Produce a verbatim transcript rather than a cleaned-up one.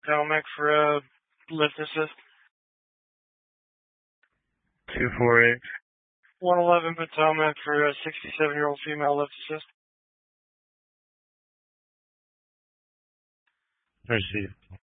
Potomac for a lift assist. two four eight. one eleven Potomac for a sixty-seven-year-old female lift assist. Received.